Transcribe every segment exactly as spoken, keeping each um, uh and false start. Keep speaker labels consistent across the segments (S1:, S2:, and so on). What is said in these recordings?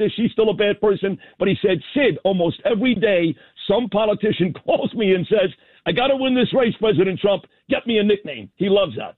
S1: this. She's still a bad person. But he said, Sid, almost every day, some politician calls me and says, I got to win this race, President Trump. Get me a nickname. He loves that.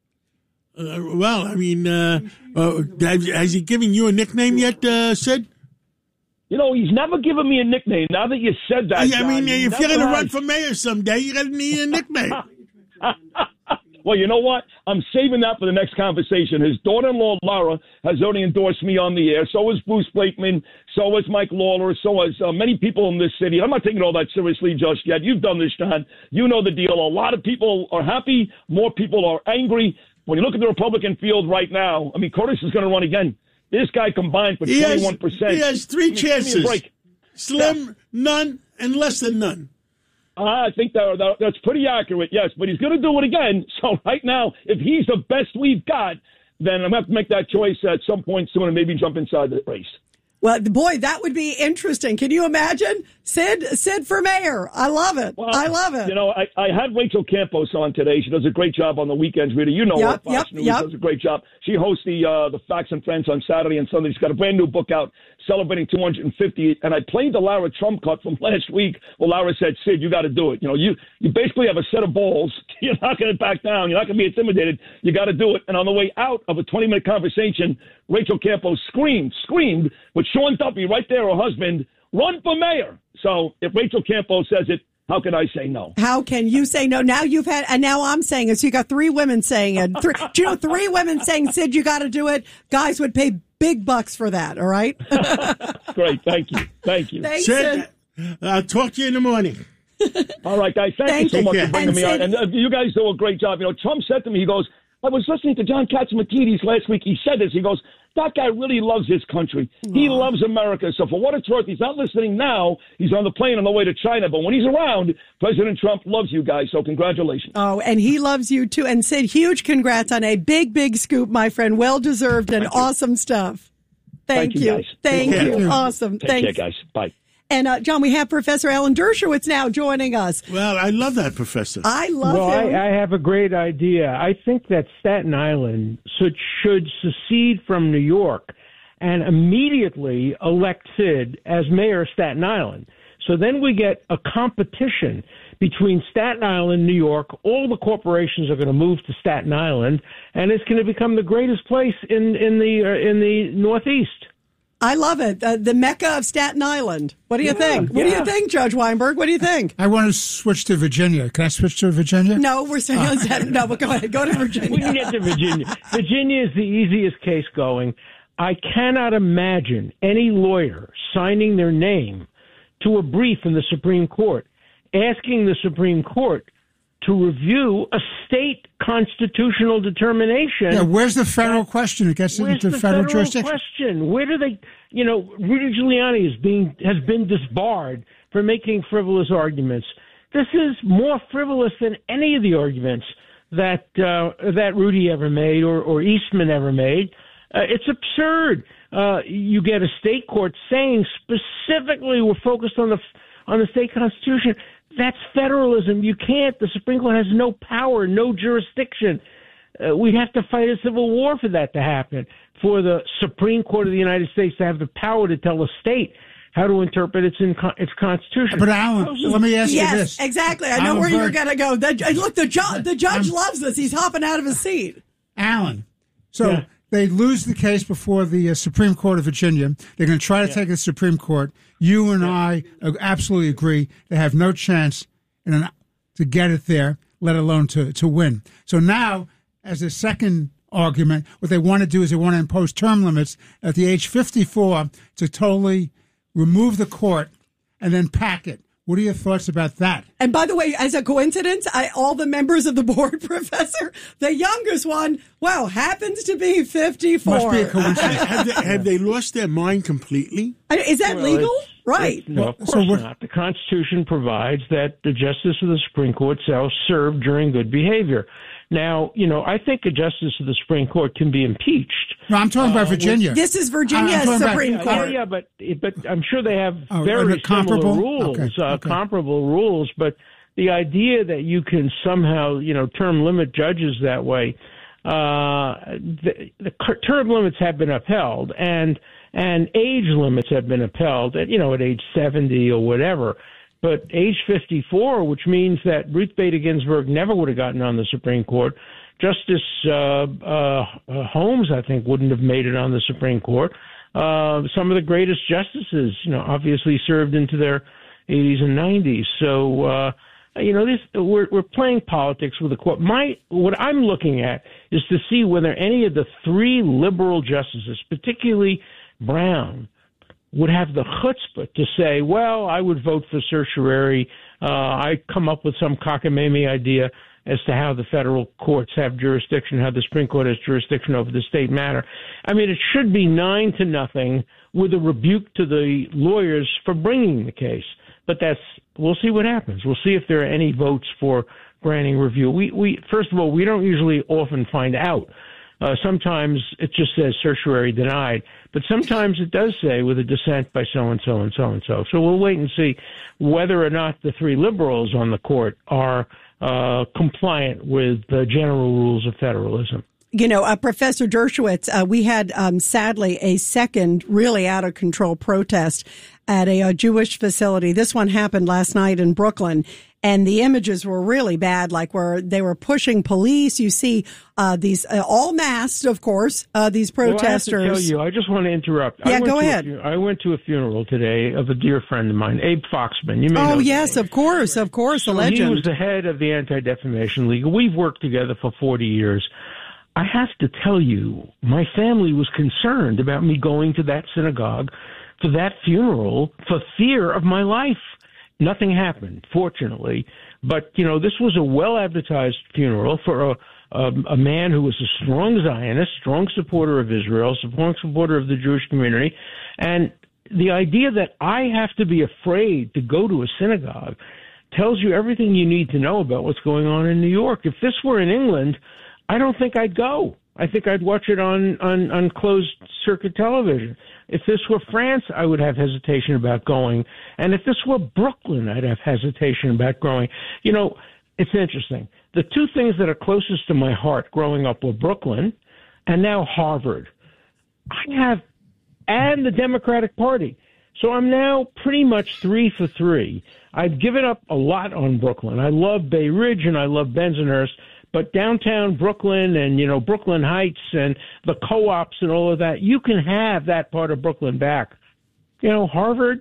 S2: Uh, well, I mean, uh, uh, has he given you a nickname yet, uh, Sid?
S1: You know, he's never given me a nickname. Now that you said that,
S2: I mean,
S1: John,
S2: if you're going to
S1: has.
S2: run for mayor someday, you're going to need a nickname.
S1: Well, you know what? I'm saving that for the next conversation. His daughter-in-law, Laura, has already endorsed me on the air. So has Bruce Blakeman. So has Mike Lawler. So has uh, many people in this city. I'm not taking all that seriously just yet. You've done this, John. You know the deal. A lot of people are happy. More people are angry. When you look at the Republican field right now, I mean, Curtis is going to run again. This guy combined for
S2: he
S1: twenty-one percent.
S2: Has, he has three
S1: I mean,
S2: chances. Slim,
S1: yeah.
S2: none, and less than none.
S1: I think that, that that's pretty accurate, yes. But he's going to do it again. So right now, if he's the best we've got, then I'm going to have to make that choice at some point soon and maybe jump inside the race.
S3: Well, boy, that would be interesting. Can you imagine? Sid Sid for mayor. I love it.
S1: Well,
S3: I love it.
S1: You know, I, I had Rachel Campos on today. She does a great job on the weekends, Rita. You know
S3: yep,
S1: her. Fox
S3: yep,
S1: News
S3: yep.
S1: does a great job. She hosts the uh, the Facts and Friends on Saturday and Sunday. She's got a brand new book out celebrating two hundred fifty. And I played the Lara Trump cut from last week. Well, Lara said, Sid, you got to do it. You know, you, you basically have a set of balls. You're not going to back down. You're not going to be intimidated. You got to do it. And on the way out of a twenty-minute conversation, Rachel Campos screamed, screamed with Sean Duffy right there, her husband, run for mayor. So if Rachel Campos says it, how can I say no?
S3: How can you say no? Now you've had, and now I'm saying it. So you got three women saying it. Three, do you know, three women saying, Sid, you got to do it. Guys would pay big bucks for that. All right.
S1: Great. Thank you. Thank you.
S3: Thanks,
S2: Sid, I'll talk to you in the morning.
S1: All right, guys. Thank,
S3: Thank
S1: you so
S3: you.
S1: much
S2: care.
S1: for bringing
S3: And
S1: me
S3: Sid-
S1: on. And uh, you guys do a great job. You know, Trump said to me, he goes, I was listening to John Katsimatidis last week. He said this. He goes, that guy really loves his country. He
S3: Aww.
S1: loves America. So for what it's worth, he's not listening now. He's on the plane on the way to China. But when he's around, President Trump loves you guys. So congratulations.
S3: Oh, and he loves you too. And Sid, huge congrats on a big, big scoop, my friend. Well deserved and awesome stuff. Thank,
S1: Thank you,
S3: you.
S1: guys.
S3: Thank
S2: Take
S3: you.
S2: care.
S3: Awesome.
S1: Take
S3: Thanks.
S1: care, guys. Bye.
S3: And uh, John, we have Professor Alan Dershowitz now joining us.
S2: Well, I love that professor.
S3: I love
S4: well,
S3: him.
S4: I, I have a great idea. I think that Staten Island should, should secede from New York and immediately elect Sid as mayor of Staten Island. So then we get a competition between Staten Island, New York. All the corporations are going to move to Staten Island, and it's going to become the greatest place in in the uh, in the Northeast.
S3: I love it. Uh, the Mecca of Staten Island. What do you
S4: Yeah,
S3: think? What
S4: yeah.
S3: do you think, Judge Weinberg? What do you think?
S5: I want to switch to Virginia. Can I switch to Virginia?
S3: No, we're saying no, but go ahead. Go to
S4: We
S3: Virginia.
S4: can get to Virginia. Virginia is the easiest case going. I cannot imagine any lawyer signing their name to a brief in the Supreme Court asking the Supreme Court to review a state constitutional determination.
S5: Yeah, where's the federal question? It gets
S4: Where's
S5: into
S4: the
S5: federal,
S4: federal
S5: jurisdiction.
S4: question? Where do they, you know, Rudy Giuliani is being has been disbarred for making frivolous arguments. This is more frivolous than any of the arguments that uh, that Rudy ever made or, or Eastman ever made. Uh, it's absurd. Uh, you get a state court saying specifically we're focused on the on the state constitution. That's federalism. You can't. The Supreme Court has no power, no jurisdiction. Uh, we'd have to fight a civil war for that to happen, for the Supreme Court of the United States to have the power to tell a state how to interpret its in, its constitution.
S5: But Alan, let me ask
S3: yes,
S5: you this.
S3: exactly. I know
S5: I'm
S3: where
S5: very-
S3: you're going to go. The, look, the, ju- the judge
S5: I'm-
S3: loves this. He's hopping out of his seat.
S5: Alan, so
S4: Yeah.
S5: they lose the case before the uh, Supreme Court of Virginia. They're going to try to take it to the Supreme Court. You and I uh, absolutely agree they have no chance in an, to get it there, let alone to, to win. So now, as a second argument, what they want to do is they want to impose term limits at the age fifty-four to totally remove the court and then pack it. What are your thoughts about that?
S3: And by the way, as a coincidence, I, all the members of the board, Professor, the youngest one, wow, happens to be fifty-four.
S5: Must be a coincidence.
S2: have, they, have they lost their mind completely?
S3: I- Is that
S4: Well,
S3: legal?
S4: it's-
S3: Right.
S4: it's- no, of course
S5: So what-
S4: not. The Constitution provides that the justice of the Supreme Court shall serve during good behavior. Now, you know, I think a justice of the Supreme Court can be impeached.
S5: No, I'm talking about Virginia.
S3: This is Virginia's
S5: I'm talking about-
S3: Supreme
S4: Yeah,
S3: Court.
S4: yeah, but but I'm sure they have
S5: Oh, are
S4: very
S5: they comparable?
S4: similar rules,
S5: Okay,
S4: uh,
S5: okay.
S4: comparable rules. But the idea that you can somehow, you know, term limit judges that way, uh, the, the term limits have been upheld, and And age limits have been upheld at, you know, at age seventy or whatever. But age fifty-four, which means that Ruth Bader Ginsburg never would have gotten on the Supreme Court. Justice uh, uh, Holmes, I think, wouldn't have made it on the Supreme Court. Uh, some of the greatest justices, you know, obviously served into their eighties and nineties. So, uh, you know, this we're we're playing politics with the court. My what I'm looking at is to see whether any of the three liberal justices, particularly Brown, would have the chutzpah to say, well, I would vote for certiorari. Uh, I come up with some cockamamie idea as to how the federal courts have jurisdiction, how the Supreme Court has jurisdiction over the state matter. I mean, it should be nine to nothing with a rebuke to the lawyers for bringing the case. But that's, we'll see what happens. We'll see if there are any votes for granting review. We, we first of all, we don't usually often find out. Uh, sometimes it just says certiorari denied, but sometimes it does say with a dissent by so-and-so and so-and-so. So we'll wait and see whether or not the three liberals on the court are uh, compliant with the general rules of federalism.
S3: You know, uh, Professor Dershowitz, uh, we had um, sadly a second really out of control protest at a, a Jewish facility. This one happened last night in Brooklyn, and the images were really bad, like where they were pushing police. You see uh, these uh, all masked, of course, uh, these protesters.
S4: Well, I have to tell you, I just want to interrupt.
S3: Yeah,
S4: I went
S3: go
S4: to
S3: ahead.
S4: A, I went to a funeral today of a dear friend of mine, Abe Foxman. You may
S3: oh,
S4: know
S3: yes, of course, of course,
S4: so
S3: a legend.
S4: He was the head of the Anti-Defamation League. We've worked together for forty years. I have to tell you, my family was concerned about me going to that synagogue for that funeral for fear of my life. Nothing happened, fortunately. But, you know, this was a well-advertised funeral for a, a, a man who was a strong Zionist, strong supporter of Israel, strong supporter of the Jewish community. And the idea that I have to be afraid to go to a synagogue tells you everything you need to know about what's going on in New York. If this were in England, I don't think I'd go. I think I'd watch it on, on, on closed-circuit television. If this were France, I would have hesitation about going. And if this were Brooklyn, I'd have hesitation about going. You know, it's interesting. The two things that are closest to my heart growing up were Brooklyn and now Harvard. I have, and the Democratic Party. So I'm now pretty much three for three. I've given up a lot on Brooklyn. I love Bay Ridge and I love Bensonhurst. But downtown Brooklyn and, you know, Brooklyn Heights and the co-ops and all of that, you can have that part of Brooklyn back. You know, Harvard,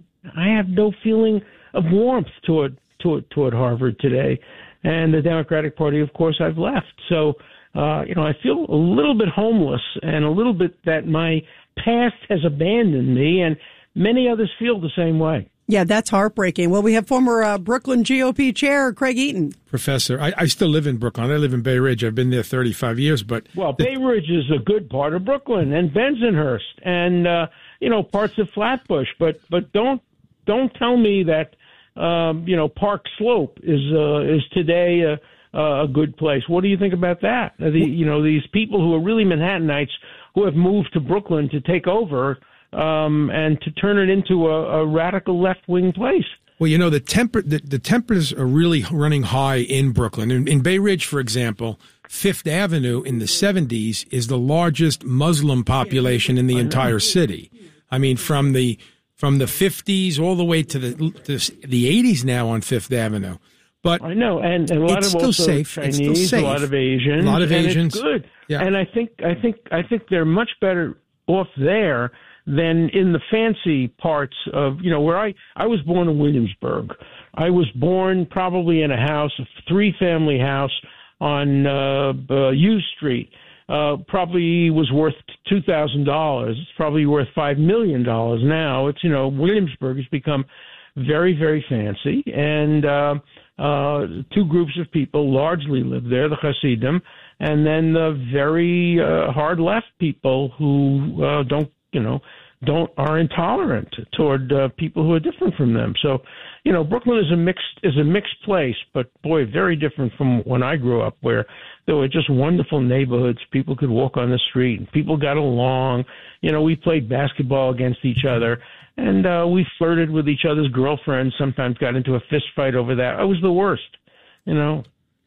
S4: I have no feeling of warmth toward, toward, toward Harvard today. And the Democratic Party, of course, I've left. So, uh, you know, I feel a little bit homeless and a little bit that my past has abandoned me, and many others feel the same way.
S3: Yeah, that's heartbreaking. Well, we have former uh, Brooklyn G O P chair Craig Eaton.
S6: Professor, I, I still live in Brooklyn. I live in Bay Ridge. I've been there thirty-five years. But
S4: well, Bay Ridge is a good part of Brooklyn, and Bensonhurst, and uh, you know, parts of Flatbush. But but don't don't tell me that um, you know, Park Slope is uh, is today a, a good place. What do you think about that? The you know, these people who are really Manhattanites who have moved to Brooklyn to take over. Um, and to turn it into a, a radical left-wing place.
S6: Well, you know, the temper the, the temperatures are really running high in Brooklyn. In, in Bay Ridge, for example, Fifth Avenue in the seventies is the largest Muslim population in the entire city. I mean, from the from the fifties all the way to the to the eighties now on Fifth Avenue. But
S4: I know, and, and a lot
S6: it's
S4: of
S6: still
S4: also
S6: safe.
S4: Chinese,
S6: it's still safe.
S4: a lot of Asians,
S6: a lot of
S4: and
S6: Asians.
S4: It's good.
S6: Yeah.
S4: And I think I think I think they're much better off there than in the fancy parts of, you know, where I, I was born in Williamsburg. I was born probably in a house, a three-family house on uh, uh, U Street. Uh, probably was worth two thousand dollars. It's probably worth five million dollars now. It's, you know, Williamsburg has become very, very fancy. And uh, uh, two groups of people largely live there, the Hasidim, and then the very uh, hard-left people who uh, don't, you know, don't are intolerant toward uh, people who are different from them. So, you know, Brooklyn is a mixed is a mixed place, but boy, very different from when I grew up, where there were just wonderful neighborhoods. People could walk on the street, and people got along. You know, we played basketball against each other, and uh, we flirted with each other's girlfriends. Sometimes got into a fist fight over that. It was the worst, you know.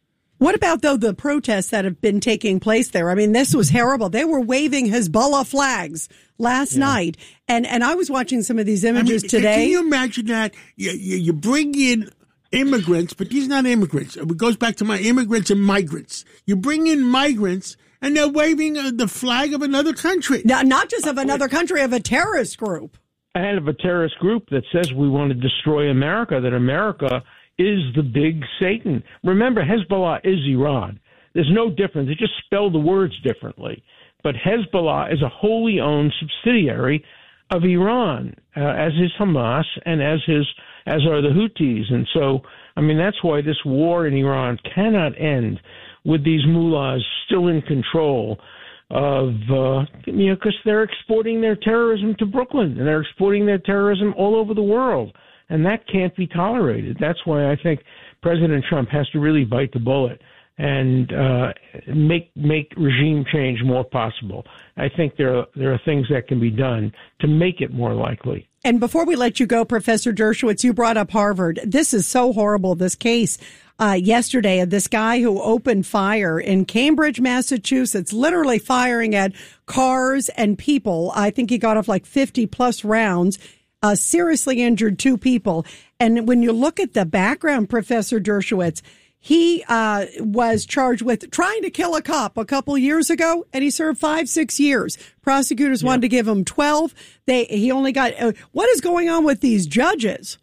S3: What about, though, the protests that have been taking place there? I mean, this was terrible. They were waving Hezbollah flags last yeah. night. And, and I was watching some of these images I mean, today.
S2: Can you imagine that? You, you, you bring in immigrants, but these are not immigrants. It goes back to my immigrants and migrants. You bring in migrants, and they're waving uh, the flag of another country.
S3: Now, not just of another country, of a terrorist group.
S4: And of a terrorist group that says we want to destroy America, that America is the big Satan. Remember, Hezbollah is Iran. There's no difference. They just spell the words differently. But Hezbollah is a wholly owned subsidiary of Iran, uh, as is Hamas and as his as are the Houthis. And so, I mean, that's why this war in Iran cannot end with these mullahs still in control of, uh, you know, because they're exporting their terrorism to Brooklyn and they're exporting their terrorism all over the world. And that can't be tolerated. That's why I think President Trump has to really bite the bullet and uh, make make regime change more possible. I think there are, there are things that can be done to make it more likely.
S3: And before we let you go, Professor Dershowitz, you brought up Harvard. This is so horrible, this case uh, yesterday of this guy who opened fire in Cambridge, Massachusetts, literally firing at cars and people. I think he got off like fifty plus rounds. Uh, seriously injured two people. And when you look at the background, Professor Dershowitz, he uh, was charged with trying to kill a cop a couple years ago, and he served five, six years. Prosecutors yeah. wanted to give him twelve. They he only got. Uh, what is going on with these judges?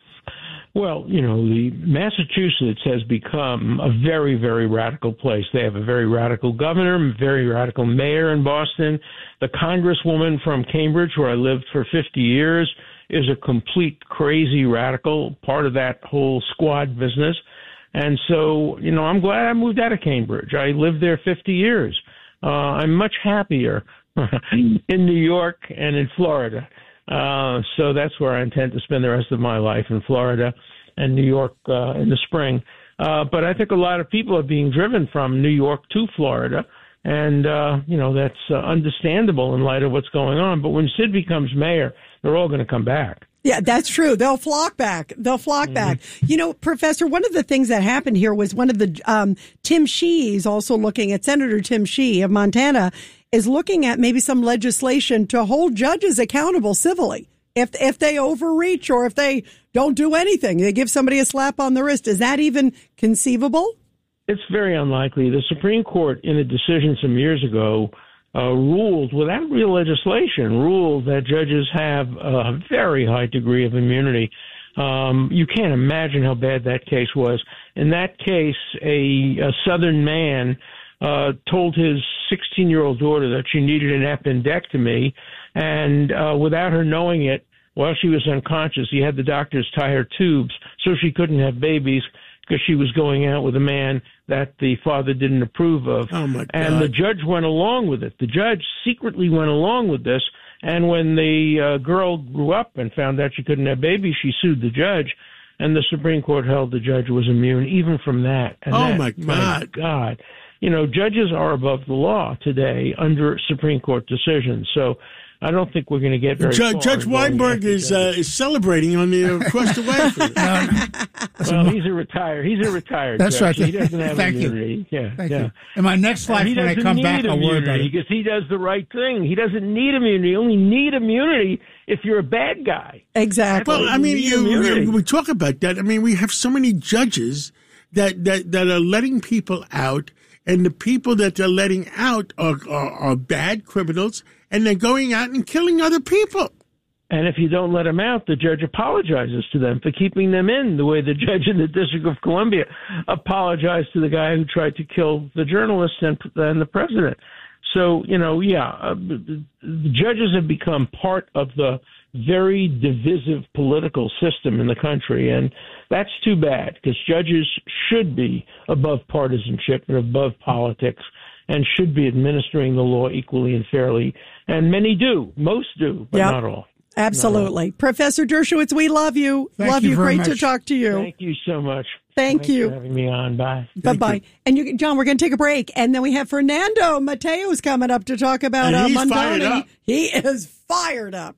S4: Well, you know, the Massachusetts has become a very, very radical place. They have a very radical governor, very radical mayor in Boston. The congresswoman from Cambridge, where I lived for fifty years, is a complete crazy radical, part of that whole squad business. And so, you know, I'm glad I moved out of Cambridge. I lived there fifty years. Uh, I'm much happier in New York and in Florida. Uh, so that's where I intend to spend the rest of my life, in Florida and New York uh, in the spring. Uh, but I think a lot of people are being driven from New York to Florida. And, uh, you know, that's uh, understandable in light of what's going on. But when Sid becomes mayor, they're all going to come back.
S3: Yeah, that's true. They'll flock back. They'll flock mm-hmm. back. You know, Professor, one of the things that happened here was one of the um, Tim Shee's also looking at Senator Tim Shee of Montana is looking at maybe some legislation to hold judges accountable civilly if if they overreach or if they don't do anything. They give somebody a slap on the wrist. Is that even conceivable?
S4: It's very unlikely. The Supreme Court, in a decision some years ago, uh, ruled, without real legislation, ruled that judges have a very high degree of immunity. Um, you can't imagine how bad that case was. In that case, a, a Southern man uh, told his sixteen-year-old daughter that she needed an appendectomy, and uh, without her knowing it, while she was unconscious, he had the doctors tie her tubes so she couldn't have babies because she was going out with a man that the father didn't approve of.
S2: Oh, my God.
S4: And the judge went along with it. The judge secretly went along with this, and when the uh, girl grew up and found out she couldn't have babies, she sued the judge, and the Supreme Court held the judge was immune even from that. And
S2: oh,
S4: that,
S2: my God.
S4: My God. You know, judges are above the law today under Supreme Court decisions. So I don't think we're going to get very
S2: Judge,
S4: far.
S2: Judge Weinberg is uh, is celebrating on the uh, across the way.
S4: Well, he's a retired. He's a retired.
S5: That's
S4: judge.
S5: right.
S4: He doesn't have
S5: Thank
S4: immunity.
S5: You.
S4: Yeah,
S5: Thank
S4: yeah.
S5: you. In my next life, when I come back, I'll worry about it.
S4: Because he does the right thing. He doesn't need immunity. You only need immunity if you're a bad guy.
S3: Exactly.
S2: Well, I mean, you, you, we talk about that. I mean, we have so many judges that that, that are letting people out. And the people that they're letting out are, are, are bad criminals, and they're going out and killing other people.
S4: And if you don't let them out, the judge apologizes to them for keeping them in, the way the judge in the District of Columbia apologized to the guy who tried to kill the journalist and, and the president. So, you know, yeah, uh, the judges have become part of the very divisive political system in the country, and that's too bad, because judges should be above partisanship and above politics and should be administering the law equally and fairly, and many do. Most do, but
S3: yep.
S4: not all.
S3: Absolutely. Not all. Professor Dershowitz, we love you.
S5: Thank
S3: love
S5: you.
S3: you.
S5: Very
S3: Great
S5: much.
S3: to talk to you.
S4: Thank you so much.
S3: Thank
S4: Thanks
S3: you
S4: for having me on. Bye.
S3: Bye-bye.
S2: you.
S3: And you, John, we're going to take a break, and then we have Fernando Mateo's coming up to talk about uh, Mondani. He is fired up.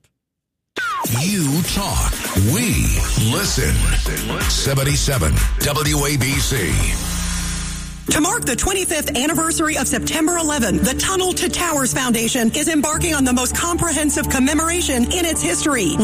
S7: You talk, we listen. seventy-seven W A B C.
S8: To mark the twenty-fifth anniversary of September eleventh, the Tunnel to Towers Foundation is embarking on the most comprehensive commemoration in its history.